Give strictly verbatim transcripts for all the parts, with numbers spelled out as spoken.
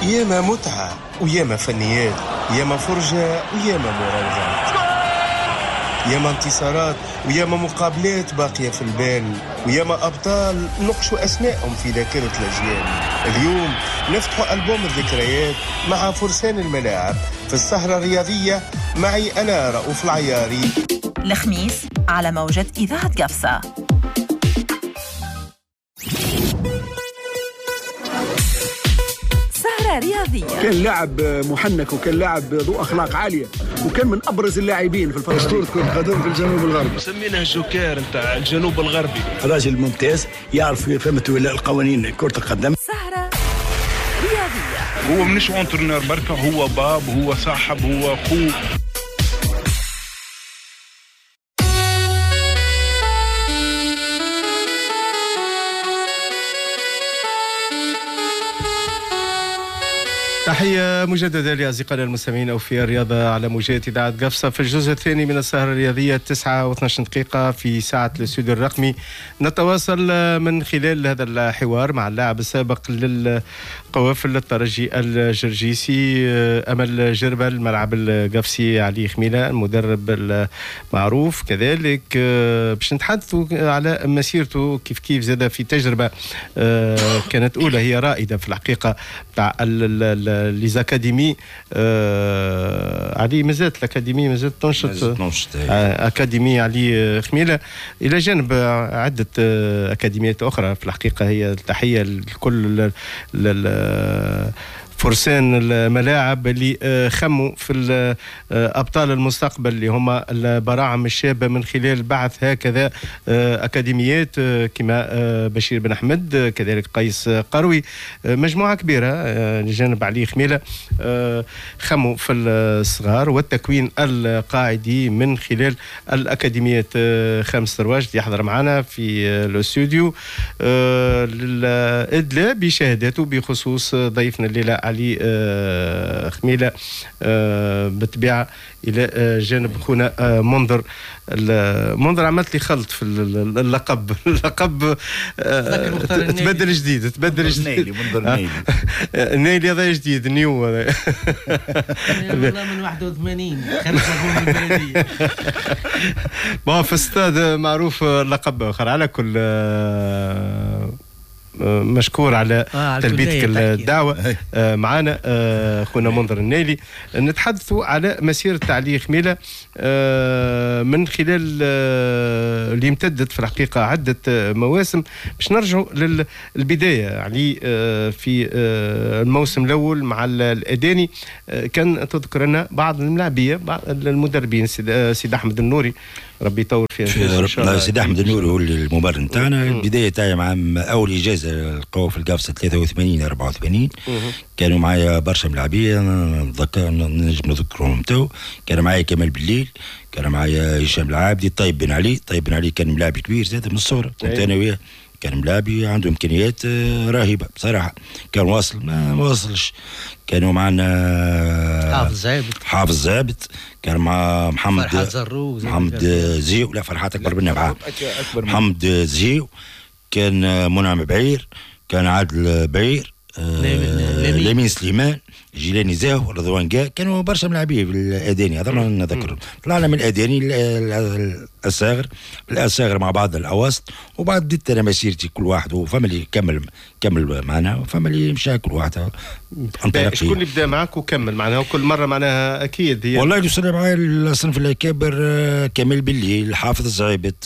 ياما متعة وياما فنيات، ياما فرجة وياما مراوغات، ياما انتصارات وياما مقابلات باقية في البال، وياما أبطال نقشوا أسمائهم في ذاكرة الأجيال. اليوم نفتحوا ألبوم الذكريات مع فرسان الملاعب في السهرة الرياضية، معي أنا رؤوف العياري. الخميس على موجة إذاعة قفصة. سهرة رياضية. كان لاعب محنك وكان لاعب ذو أخلاق عالية وكان من أبرز اللاعبين في الفترة. أسطورة كرة القدم في الجنوب الغربي، سميناه الجوكير نتاع الجنوب الغربي. راجل ممتاز يعرف فهمت القوانين كرة القدم. سهرة رياضية. هو منش اونترينور بركة، هو باب، هو صاحب، هو أخو. تحية مجددة لأصدقائنا المستمعين أو في الرياضة على موجات إذاعة قفصة في الجزء الثاني من السهرة الرياضية تسعة واثناش دقيقة في ساعة الاستوديو الرقمي. نتواصل من خلال هذا الحوار مع اللاعب السابق للقوافل الترجي الجرجيسي أمل جربل، ملعب القفصي علي خميلة المدرب المعروف كذلك، باش نتحدثوا على مسيرته كيف كيف زاد في تجربة كانت أولى هي رائدة في الحقيقة تاع ليزاكاديمي. آه علي مازالت الأكاديمية مازالت تنشط آه أكاديمية علي خميلة، إلى جانب عدة آه أكاديميات أخرى. في الحقيقة هي التحية لكل فرسان الملاعب اللي خموا في أبطال المستقبل اللي هم البراعم الشابة من خلال بعث هكذا أكاديميات كما بشير بن أحمد كذلك قيس قروي، مجموعة كبيرة لجانب علي خميلة خموا في الصغار والتكوين القاعدي من خلال الأكاديميات خامس ترواج اللي يحضر معنا في الاستوديو للإدلاء بشهاداته بخصوص ضيفنا الليلة علي آه خميلة آه بالطبيعة إلى آه جانب خونا آه منظر. منظر عملت لي خلط في اللقب اللقب آه تبدل جديد تبدل جديد منظر نيلي النيلي هذا جديد نيو والله من واحد وثمانين خمسة من البلدية. ما في استاد معروف لقب آخر. على كل آه مشكور على آه تلبيتك الدعوة آه معنا آه خونا منظر النيلي. نتحدثوا على مسيرة علي خميلة آه من خلال آه اللي امتدت في الحقيقة عدة آه مواسم. باش نرجعوا للبداية علي آه في آه الموسم الأول مع الأداني. آه كان تذكر لنا بعض الملاعبية بعض المدربين سيد أحمد النوري ربي يطور فيها. سيد أحمد النوري هو المبرر نتاعنا. البداية تاعي مع أول إجازة القوافل القفصة ثلاثة وثمانين أربعة وثمانين كانوا معايا برشا ملاعبية نذكر نجم نذكرهم تو. كان معايا كمال بالليل، كان معايا هشام العابدي، طيب بن علي. طيب بن علي كان ملاعب كبير زاد من الصغر، كنت أنا وياه. كان ملاعبي عنده إمكانيات رهيبة بصراحة. كان واصل ما واصلش. كانوا معنا حافظ زابط حافظ زابط كان مع محمد فرحات زروق محمد زيو. لا فرحات أكبر منا بعام. محمد زيو كان منعم بعير، كان عادل بعير، لمين سليمان، جيلاني زاهو، رضوان قا. كانوا برشا ملاعبيه في الاداني هذا نذكرهم. طلعنا من الاداني الصاغر الصاغر مع بعض الاواسط، وبعد بديت انا مسيرتي كل واحد وفما اللي كمل كمل معنا وفما اللي مشى كل واحد. شكون اللي بدا معك وكمل معناها وكل مره معناها اكيد هي والله اللي وصل معايا الصنف الاكابر كمال بالليل، حافظ زعيبت،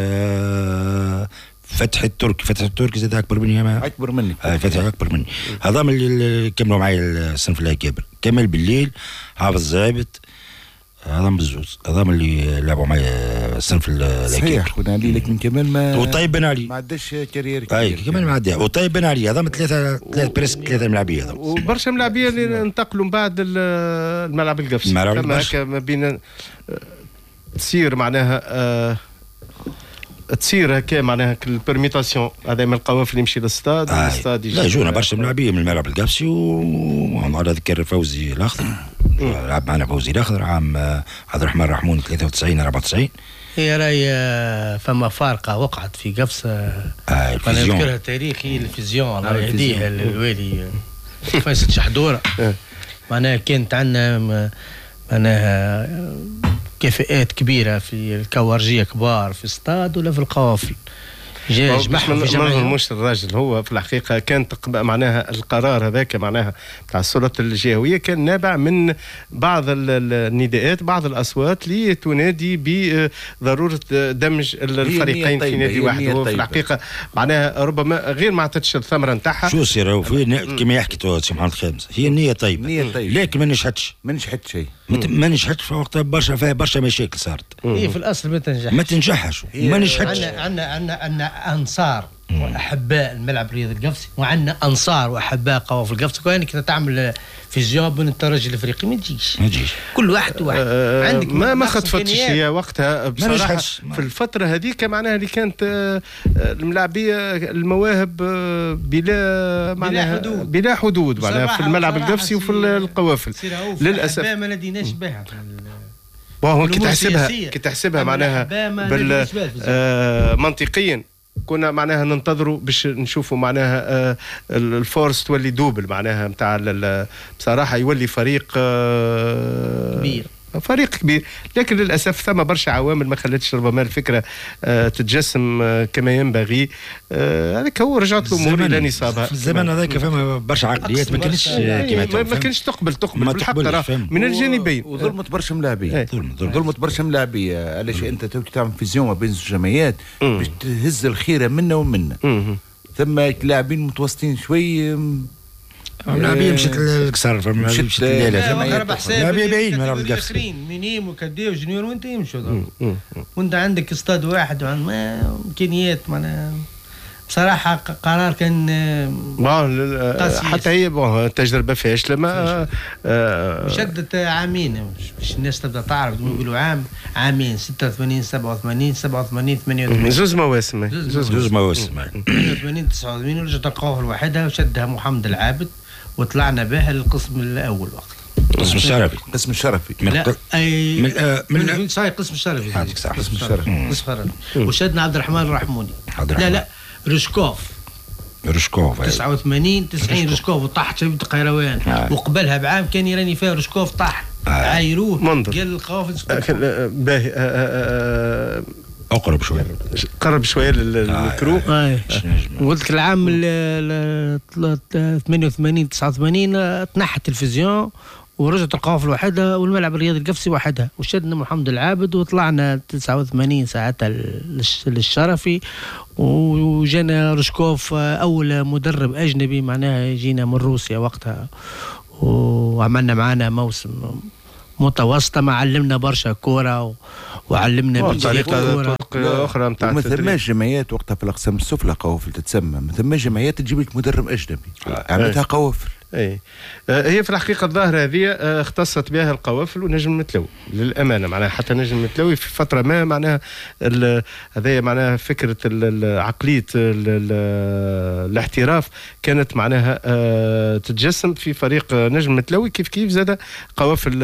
فتح التركي. فتح التركي زاد اكبر مني ما اكبر مني آه فتح اكبر مني. هذا من اللي كملوا معي الصنف الاكابر. كمل بالليل، حافظ زابط، هذا من الزوز. هذا من اللي لعبوا معي الصنف الاكابر. صحيح خونا علي، لكن كمال ما وطيب بن علي ما عداش كارير كبير. اي كمال ما عداش. وطيب بن علي هذا من ثلاثه ثلاث بريسك ثلاثه ملاعبيه. هذا وبرشا ملاعبيه اللي انتقلوا من بعد الملعب القفصي كما هكا ما بين تصير معناها آه تصير هكا معناها البرميتاسيون هذا من القوافل اللي يمشي للستاد آه. الستاد لا جونا برشا ملاعبيه من الملعب القفصي. وعلى ذكر فوزي الاخضر لعب معنا فوزي الاخضر عام عبد الرحمن رحمون ثلاثة وتسعين أربعة وتسعين. هي راهي فما فارقه وقعت في قفصه آه انا نذكرها تاريخي الفيزيون الله يهديها الوالي فيصل شحدوره معناها كانت عندنا معناها كفاءات كبيره في الكورجيه كبار في الاستاد ولا في القوافل. جا جمعهم في جمعيه. مش الراجل هو في الحقيقه كان معناها القرار هذاك معناها بتاع السلطه الجهويه كان نابع من بعض النداءات بعض الاصوات اللي تنادي بضروره دمج الفريقين في نادي واحد. هو في الحقيقه معناها ربما غير ما عطتش الثمره نتاعها. شو سي راهو في كما يحكي سي محمد خامس هي النيه طيبه نية طيبة لكن ما نجحتش ما نجحت شيء ما نجحتش في وقتها برشا فيها برشا مشاكل صارت. هي في الاصل ما تنجحش ما تنجحش ما نجحتش. عندنا عندنا عندنا انصار واحباء الملعب الرياضي القفصي وعندنا انصار واحباء قوافل القفصي. كان كنت تعمل فيزيون بين الترجي الافريقي ما تجيش ما تجيش كل واحد واحد. أه عندك ما ما خطفتش هي وقتها بصراحه في الفتره هذيك معناها اللي كانت الملاعبيه المواهب بلا معناها بلا حدود بلا حدود معناها في الملعب القفصي وفي القوافل. للاسف ما لديناش بها وهو كي تحسبها كي تحسبها معناها بال آه منطقيا كنا معناها ننتظروا باش نشوفوا معناها آه الفورس تولي دوبل معناها نتاع بصراحه يولي فريق آه كبير فريق كبير. لكن للاسف ثم برشا عوامل ما خلتش ربما الفكره آه تتجسم آه كما ينبغي. هذاك آه هو رجعت الامور الى نصابها. في الزمان هذاك فما برشا عقليات ما كانتش كما ما كانتش تقبل تقبل بالحق من الجانبين. وظلمت برشا ملاعبيه ظلمت برشا ملاعبيه. علاش انت تعمل فيزيون ما بين الجمعيات باش تهز الخيره منا ومنا. ثم لاعبين متوسطين شوي اللاعبيه مشات للكسر مشات للجمعيات اللاعبيه باين ملعب القفص مينيم وكدي وجونيور وانت يمشوا وانت عندك استاد واحد وعندك امكانيات معناها بصراحه قرار كان حتى هي التجربه فاشله ما شدت عامين باش الناس تبدا تعرف يقولوا عام عامين ستة وثمانين سبعة وثمانين سبعة وثمانين ثمانية وثمانين زوز مواسم زوز مواسم ثمانية وثمانين تسعة وثمانين ورجعت القوافل وحدها وشدها محمد العابد وطلعنا بها للقسم الاول وقت القسم الشرفي القسم الشرفي لا اي من من, من صحيح القسم الشرفي هذيك صح القسم الشرفي الشرفي وشدنا عبد الرحمن الرحموني لا لا رشكوف رشكوف تسعة وثمانين تسعين رشكوف وطاحت شبيبة القيروان آه. وقبلها بعام كان يراني فيها رشكوف طاح آه. عايروه قال القوافل باهي اقرب شويه قرب شويه للميكرو. آه. قلت لك العام ثمانية وثمانين تسعة وثمانين تنحى التلفزيون ورجعت القوافل وحدها والملعب الرياضي القفصي وحدها وشدنا محمد العابد وطلعنا تسعة وثمانين ساعتها للشرفي وجانا رشكوف اول مدرب اجنبي معناها جينا من روسيا وقتها وعملنا معنا موسم متوسطه ما علمنا برشا كوره وعلمنا بطريقه اخرى نتاع ما ثماش جمعيات وقتها في الاقسام السفلى قوافل تتسمى ما ثماش جمعيات تجيب لك مدرب اجنبي عملتها قوافل. اي هي في الحقيقه الظاهره هذه اختصت بها القوافل ونجم المتلوي للامانه معناها حتى نجم المتلوي في فتره ما معناها هذا معناها فكره عقليه الاحتراف كانت معناها تتجسم في فريق نجم المتلوي كيف كيف زاد قوافل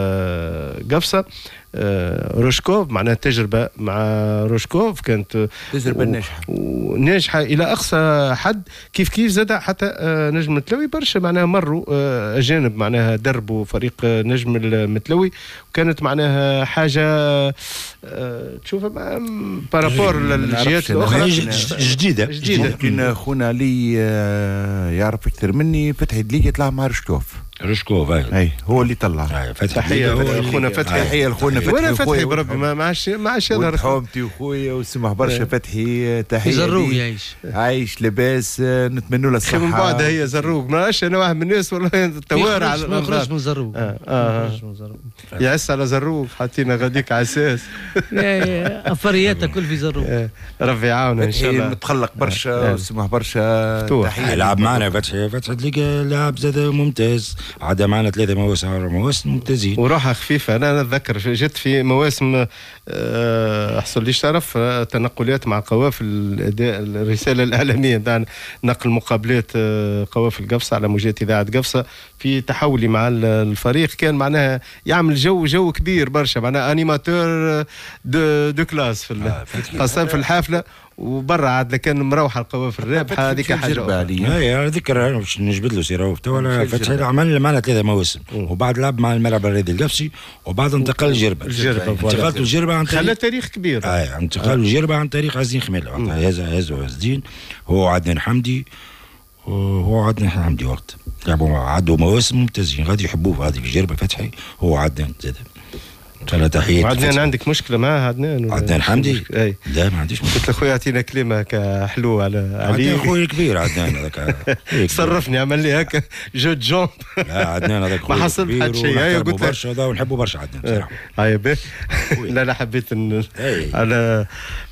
قفصه. روشكوف معناها تجربة مع روشكوف كانت تجربة ناجحة وناجحة إلى أقصى حد كيف كيف زاد حتى نجم المتلوي برشا معناها مروا أجانب معناها دربوا فريق نجم المتلوي وكانت معناها حاجة تشوفها بارابور للجهات الأخرى جديدة جديدة. ممكن خونا علي يعرف أكثر مني فتحي دليك يطلع مع روشكوف رشكوف اي هو اللي طلع تحيه اخونا فتحي تحيه لاخونا فتحي وانا فتحي بربي ما معاش ما عادش يظهر حومتي وخويا وسمح برشا فتحي تحيه زروق يعيش عايش لاباس نتمنوا له الصحه من بعد هي زروق ما عادش انا واحد من الناس والله توارع على ما يخرجش من زروق اه, آه. يعس على زروق حاطينا غاديك على اساس افرياتها كل في زروق ربي يعاونه ان شاء الله متخلق برشا وسمح برشا تحيه لعب معنا فتحي فتحي تلقى لاعب زاد ممتاز عاد معنا ثلاثة مواسم مواسم ممتازين وروحها خفيفة. أنا نتذكر جيت في مواسم حصل لي شرف تنقلات مع قوافل الرسالة الإعلامية نتاع نقل مقابلات قوافل قفصة على موجات إذاعة قفصة في تحولي مع الفريق كان معناها يعمل جو جو كبير برشا معناها أنيماتور دو, دو كلاس في خاصة في الحافلة وبرا عاد كان مروحه القوافل الرابحه هذيك حاجه اي هذيك باش نجبد له سيراوف تو فتحي عمل معنا ثلاثه مواسم وبعد لعب مع الملعب الرياضي القفصي وبعد انتقل لجربه انتقلت لجربه عن خلى تاريخ كبير اي انتقل لجربه عن طريق عزين خميل هذا هذا عزين هو عدنان حمدي هو عدنان حمدي وقت لعبوا عدوا مواسم ممتازين غادي يحبوه هذه في جربه فتحي هو عدنان زاد فلا تحية عدنان عندك مشكلة معاه عدنان عدنان حمدي؟ اي لا ما عنديش مشكلة. قلت له خويا اعطينا كلمة هكا حلو على علي. عدنان خويا كبير عدنان هذاك صرفني عمل لي هكا جو جومب. لا عدنان هذاك خويا ما حصل حد شيء. اي قلت له برشا هذا ونحبه برشا عدنان بصراحة. اي باهي. لا لا حبيت ان على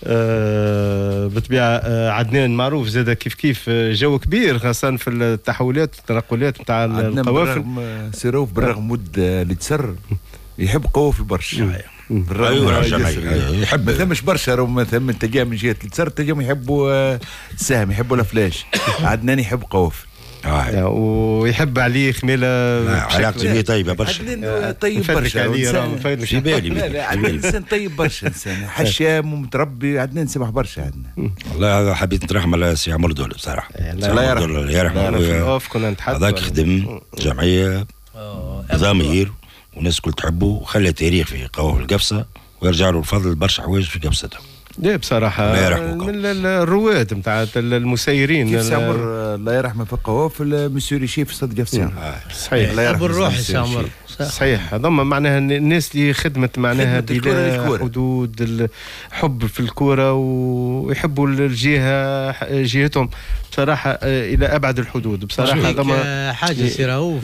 آه بالطبيعة آه عدنان معروف زاد كيف كيف جو كبير خاصة في التحولات والتنقلات نتاع القوافل. سيروف بالرغم مد اللي تسر يحب قوافل برشا. ايوه يحب ما ثمش برشا راهم ثم تلقاه من جهه التسر تلقاهم يحبوا السهم يحبوا الفلاش. عدنان يحب قوافل آه. ويحب عليه خميله علاقتي بيه طيبه برشا. عدنان طيب برشا في بالي عدنان انسان طيب برشا انسان حشام ومتربي. عدنان سمح برشا عندنا والله هذا حبيت نترحم على سي عمر دول بصراحه. الله يرحمه الله يرحمه هذاك خدم جمعيه ضمير والناس الكل تحبه وخلى تاريخ في قوافل القفصه ويرجع له الفضل برشا حوايج في قفصته. لا بصراحه من الرواد نتاع المسيرين كيف سامر الله يرحمه في القوافل مسيو ريشي في صد قفصان. صحيح الله يرحمه الروح سامر صحيح. هذوما معناها الناس اللي خدمت معناها بلا حدود الحب في الكوره ويحبوا الجهه جهتهم بصراحه الى ابعد الحدود بصراحه. هذوما حاجه سيراوف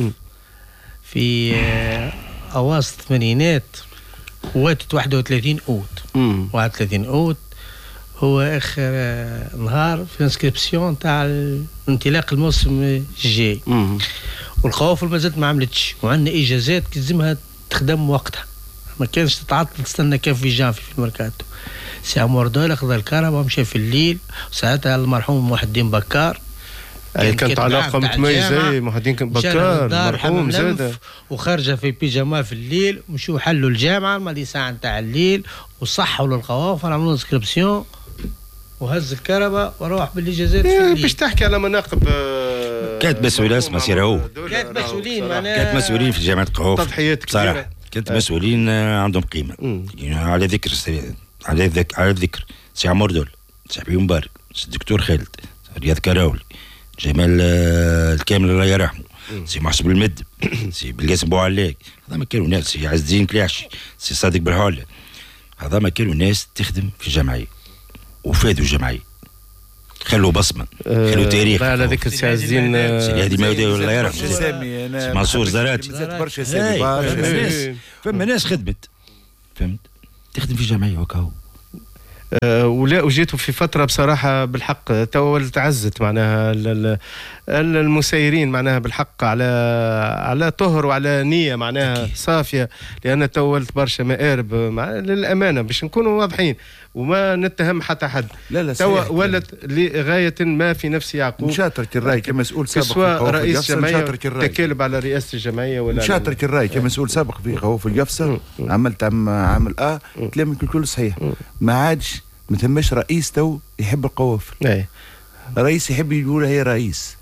في اواسط الثمانينات واتت واحد وثلاثين اوت واحد وثلاثين اوت هو اخر نهار في الانسكريبسيون تاع انطلاق الموسم الجاي والقوافل ما زالت ما عملتش وعندنا اجازات لازمها تخدم وقتها ما كانش تتعطل تستنى كان في جانفي في الميركاتو. سي عمر دول خذ الكهرباء ومشى في الليل وساعتها المرحوم محي الدين بكار يعني كانت علاقة متميزة. محي الدين بكار مرحوم زاد وخرج في بيجاما في الليل ومشوا حلوا الجامعة مالي ساعة نتاع الليل وصحوا للقوافل عملوا انسكريبسيون وهز الكهرباء وروح بالاجازات في الليل. باش تحكي على مناقب كانت مسؤولين اسمها سيراو كانت مسؤولين معناها كانت مسؤولين في جامعة القوافل تضحيات كبيرة كانت مسؤولين عندهم قيمة. يعني على ذكر على ذكر على الذكر سي عمر دول سي حبيب مبارك سي الدكتور خالد رياض كراولي جمال الكامل الله يرحمه سي محسوب المد سي بالقاسم بوعلاك. هذا ما كانوا ناس سي عز الدين كلاعشي سي صادق برهالة. هذا ما كانوا ناس تخدم في جمعية وفادوا الجمعية خلوا بصمة خلوا تاريخ. على ذكر سي عز الدين سي الهادي ماودي الله يرحمه سي منصور زراتي برشا سامي فما ناس خدمت فهمت تخدم في جمعية وكاو. أه ولا وجيتوا في فترة بصراحة بالحق تو تعزت معناها المسيرين معناها بالحق على على طهر وعلى نية معناها صافية لأن تولت برشا مآرب مع للأمانة باش نكونوا واضحين وما نتهم حتى حد. لا لا تو ولت لغاية ما في نفس يعقوب مشاطرة الرأي كمسؤول سابق سواء رئيس جمعية تكالب على رئاسة الجمعية ولا مشاطرة الرأي كمسؤول سابق في قوافل القفصة عملت عم عامل اه كلامك الكل صحيح. ما عادش ما ثماش رئيس تو يحب القوافل. اي رئيس يحب يقول هي رئيس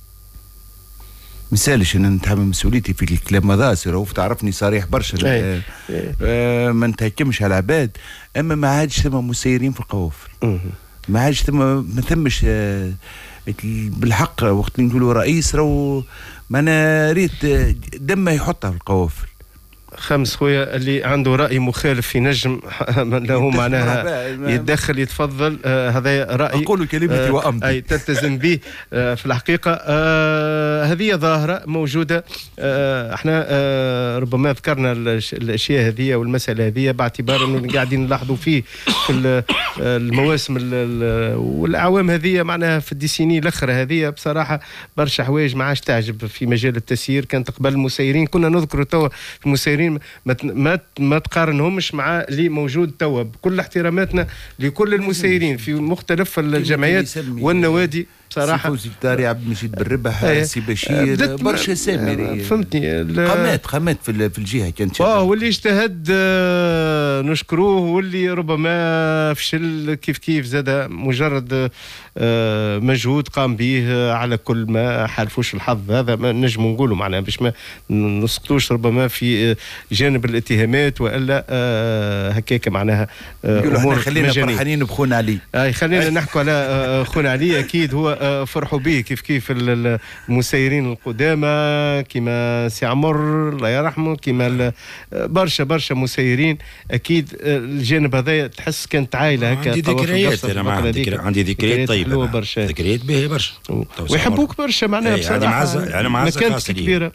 مثالش انا نتحمل مسؤوليتي في الكلام هذا سيروف تعرفني صريح برشا. آه آه ما نتهكمش على العباد اما ما عادش ثم مسيرين في القوافل. ما عادش ثم ما ثمش آه بالحق وقت اللي نقولوا رئيس راهو ما انا ريت دم يحطها في القوافل. خمس خويا اللي عنده رأي مخالف في نجم له معناها يتدخل يتفضل. آه هذا رأي أقول كلمتي آه وأمضي أي تلتزم به. آه في الحقيقة آه هذه ظاهرة موجودة. آه احنا آه ربما ذكرنا الأشياء هذه والمسألة هذه باعتبار أنه قاعدين نلاحظوا فيه في المواسم والأعوام هذه معناها في الديسيني الأخرى هذه بصراحة برشا حوايج ما عادش تعجب في مجال التسيير. كانت قبل المسيرين كنا نذكر توا المسيرين ما ما ما تقارنهمش مع اللي موجود توا بكل احتراماتنا لكل المسيرين في مختلف الجمعيات والنوادي بصراحه فوزي كتاري، عبد المجيد بالربح، سي بشير، برشا سامي فهمتني قامات قامات في في الجهه كانت اه واللي اجتهد آه نشكروه، واللي ربما فشل كيف كيف زاد مجرد آه مجهود قام به على كل ما حالفوش الحظ. هذا ما نجم نقوله معناها باش ما نسقطوش ربما في جانب الاتهامات والا آه هكاك معناها آه امور خلينا فرحانين بخونا علي. اي خلينا نحكوا على آه خونا علي. اكيد هو آه فرحوا به كيف كيف المسيرين القدامى كيما سي عمر الله يرحمه، كيما برشا برشا مسيرين. اكيد الجانب هذا تحس كانت عائله هكا. عندي ذكريات انا مع عندي ذكريات طيبه برشا، ذكريات باهيه برشا ويحبوك برشا معناها بصراحه. انا معزه انا معزه خاصه كبيره.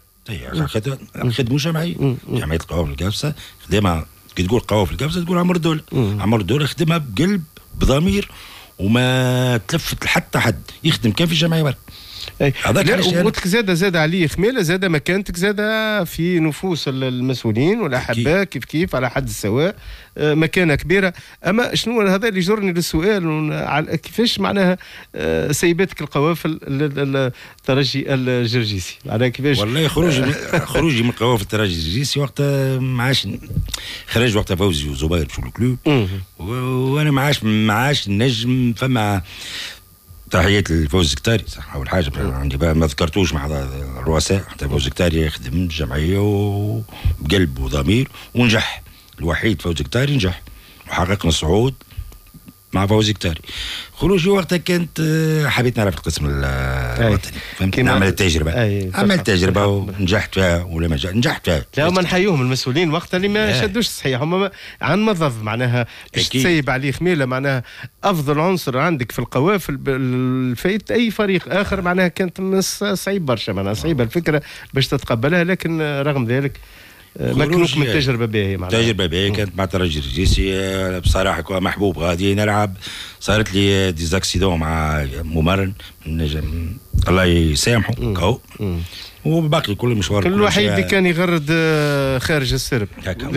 خدموا جمعيه جمعيه القوافل القابسه خدمها. كي تقول قوافل القابسه تقول عمر الدوله. عمر الدوله خدمها بقلب بضمير وما تلفت لحتى حد، يخدم كان في الجمعيه برك. هذاك قلت لك زاد زاد عليه خميله، زاد مكانتك زاد في نفوس المسؤولين والاحباء كيف كيف على حد السواء، مكانه كبيره. اما شنو هذا اللي جرني للسؤال، كيفاش معناها سيبتك القوافل الترجي الجرجيسي معناها كيفاش؟ والله خروج خروجي من قوافل الترجي الجرجيسي وقتها ما عادش خرج وقتها فوزي وزبير في الكلوب، وانا ما عادش ما عادش نجم. فما تحيات لفوز كتاري صح اول حاجه عندي بقى ما ذكرتوش مع الرؤساء. حتى فوز كتاري يخدم الجمعيه وبقلب وضمير ونجح. الوحيد فوز كتاري نجح وحققنا الصعود مع فوز كتاري. خروجي وقتها كانت حبيت نعرف القسم الوطني، فهمت، نعمل التجربه. عملت تجربه ونجحت فيها ولا ما نجحت فيها. لا ما نحيوهم المسؤولين وقتها اللي ما شدوش صحيح، هم عن مضض معناها باش تسيب عليه خميله. معناها افضل عنصر عندك في القوافل الفايت اي فريق اخر معناها كانت صعيب برشا، معناها صعيبه الفكره باش تتقبلها. لكن رغم ذلك مكنوك من التجربه باهيه معناها. تجربه باهيه كانت مع الترجي الجرجيسي بصراحه محبوب غادي نلعب. صارت لي ديزاكسيدون مع ممرن نجم الله يسامحه كهو، وباقي كل مشوار. كل الوحيد اللي كان يغرد خارج السرب.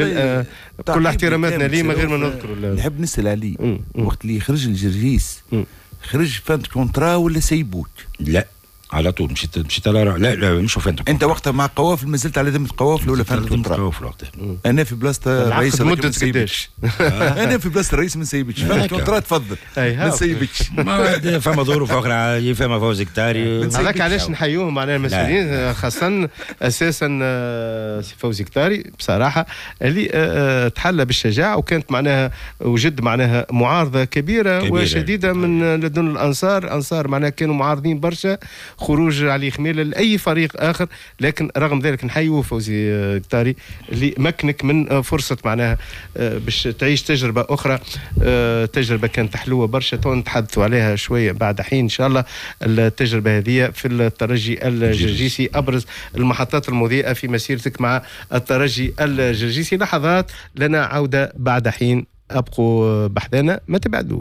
كل احتراماتنا ليه من غير ما نذكره. نحب نسال عليه وقت اللي خرج الجرجيس، خرج فانت كونترا ولا سيبوك؟ لا على طول مشيت مشيت على لا لا مش فهمت. انت وقتها مع قوافل ما زلت على ذمه قوافل ولا فهمت كونترا؟ قوافل وقتها. انا في بلاصه الرئيس مده قداش؟ انا في بلاصه الرئيس ما نسيبكش. فهمت كونترا تفضل ما نسيبكش. ما فما ظروف اخرى، فما فوز كتاري. هذاك علاش نحيوهم معناها المسؤولين، خاصه اساسا سي فوزي كتاري بصراحه اللي تحلى بالشجاعه، وكانت معناها وجد معناها معارضه كبيره وشديده من لدن الانصار. انصار معناها كانوا معارضين برشا خروج علي خميلة لأي فريق آخر، لكن رغم ذلك نحيوه فوزي كتاري اللي مكنك من فرصة معناها باش تعيش تجربة أخرى. تجربة كانت حلوة برشا، تو نتحدثوا عليها شوية بعد حين إن شاء الله. التجربة هذه في الترجي الجرجيسي أبرز المحطات المضيئة في مسيرتك مع الترجي الجرجيسي. لحظات لنا عودة بعد حين، أبقوا بحثنا ما تبعدوا.